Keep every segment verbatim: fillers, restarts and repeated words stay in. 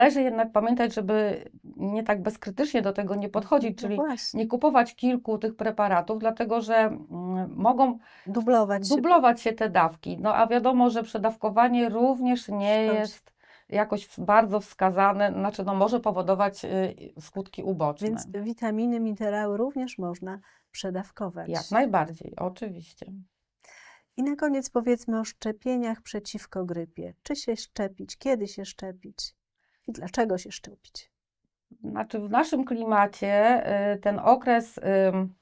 Należy jednak pamiętać, żeby nie tak bezkrytycznie do tego nie podchodzić, No czyli właśnie. nie kupować kilku tych preparatów, dlatego że mm, mogą Dublować się. dublować się te dawki. No a wiadomo, że przedawkowanie również nie Szkodzi. jest jakoś bardzo wskazane, znaczy no może powodować y, skutki uboczne. Więc witaminy, minerały również można przedawkować. Jak najbardziej, oczywiście. I na koniec powiedzmy o szczepieniach przeciwko grypie. Czy się szczepić, kiedy się szczepić i dlaczego się szczepić? Znaczy w naszym klimacie y, ten okres y,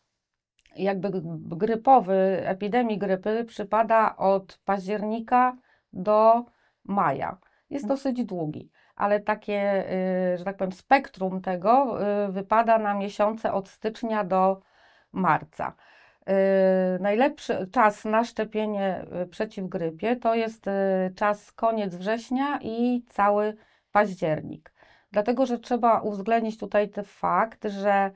jakby g- grypowy, epidemii grypy przypada od października do maja. Jest dosyć długi, ale takie, y, że tak powiem, spektrum tego y, wypada na miesiące od stycznia do marca. Y, Najlepszy czas na szczepienie y, przeciw grypie to jest y, czas koniec września i cały październik. Dlatego, że trzeba uwzględnić tutaj ten fakt, że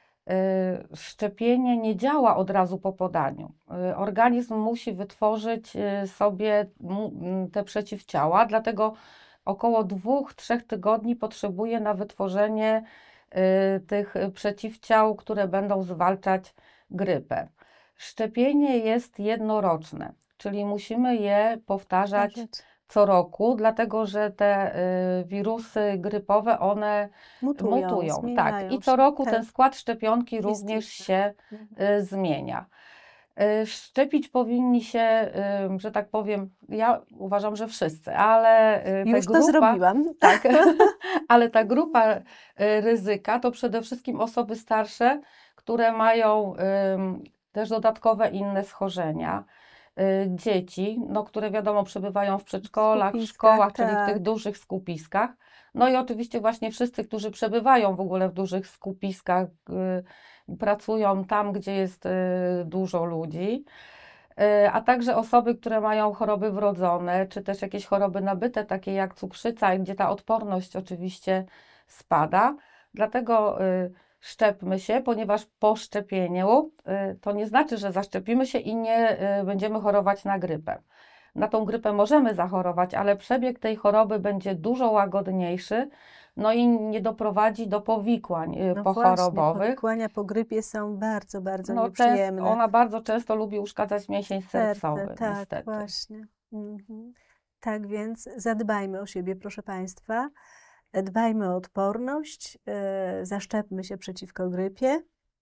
y, szczepienie nie działa od razu po podaniu. Y, Organizm musi wytworzyć y, sobie mu- m, te przeciwciała, dlatego około dwóch, trzech tygodni potrzebuje na wytworzenie y, tych przeciwciał, które będą zwalczać grypę. Szczepienie jest jednoroczne, czyli musimy je powtarzać Powtarzać. co roku, dlatego że te y, wirusy grypowe, one Mutują, mutują. zmieniają Tak, i się. co roku Tak. ten skład szczepionki Jest również inny. się Mhm. y, zmienia. Y, Szczepić powinni się, y, że tak powiem, ja uważam, że wszyscy, ale y, ta Już to grupa, zrobiłam. tak, ale ta grupa y, ryzyka to przede wszystkim osoby starsze, które mają ym, też dodatkowe inne schorzenia. Y, Dzieci, no, które wiadomo przebywają w przedszkolach, w Skupiskach, szkołach, czyli w tych tak. dużych skupiskach. No i oczywiście właśnie wszyscy, którzy przebywają w ogóle w dużych skupiskach, y, pracują tam, gdzie jest y, dużo ludzi. Y, A także osoby, które mają choroby wrodzone, czy też jakieś choroby nabyte, takie jak cukrzyca, gdzie ta odporność oczywiście spada. Dlatego y, szczepmy się, ponieważ po szczepieniu y, to nie znaczy, że zaszczepimy się i nie y, będziemy chorować na grypę. Na tą grypę możemy zachorować, ale przebieg tej choroby będzie dużo łagodniejszy, no i nie doprowadzi do powikłań y, No właśnie, pochorobowych. powikłania po grypie są bardzo, bardzo No, częst, nieprzyjemne. ona bardzo często lubi uszkadzać mięsień Serce, sercowy, tak, niestety. właśnie. Mhm. Tak więc zadbajmy o siebie, proszę Państwa. Dbajmy o odporność, e, zaszczepmy się przeciwko grypie,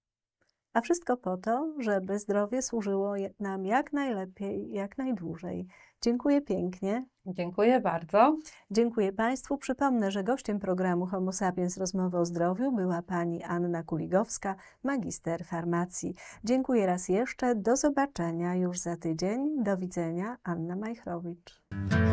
a wszystko po to, żeby zdrowie służyło je- nam jak najlepiej, jak najdłużej. Dziękuję pięknie. Dziękuję bardzo. Dziękuję Państwu. Przypomnę, że gościem programu Homo Sapiens Rozmowy o Zdrowiu była pani Anna Kuligowska, magister farmacji. Dziękuję raz jeszcze. Do zobaczenia już za tydzień. Do widzenia. Anna Majchrowicz.